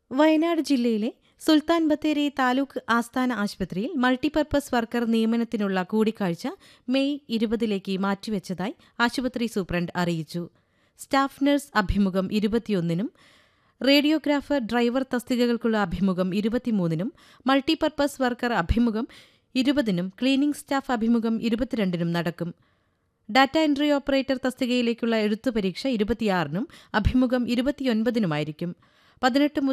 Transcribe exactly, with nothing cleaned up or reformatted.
വയനാട് ജില്ലയിലെ സുൽത്താൻ ബത്തേരി താലൂക്ക് ആസ്ഥാന ആശുപത്രിയിൽ മൾട്ടിപർപ്പസ് വർക്കർ നിയമനത്തിനുള്ള കൂടിക്കാഴ്ച മെയ് ഇരുപതിലേക്ക് മാറ്റിവെച്ചതായി ആശുപത്രി സൂപ്രണ്ട് അറിയിച്ചു. സ്റ്റാഫ് നഴ്സ് അഭിമുഖം ഇരുപത്തിയൊന്നിനും റേഡിയോഗ്രാഫർ ഡ്രൈവർ തസ്തികകൾക്കുള്ള അഭിമുഖം ഇരുപത്തിമൂന്നിനും മൾട്ടിപർപ്പസ് വർക്കർ അഭിമുഖം ഇരുപതിനും ക്ലീനിംഗ് സ്റ്റാഫ് അഭിമുഖം ഇരുപത്തിരണ്ടിനും നടക്കും. ഡാറ്റ എൻട്രി ഓപ്പറേറ്റർ തസ്തികയിലേക്കുള്ള എഴുത്തുപരീക്ഷ ഇരുപത്തിയാറിനും അഭിമുഖം ഇരുപത്തിയൊൻപതിനുമായിരിക്കും. പതിനെട്ട്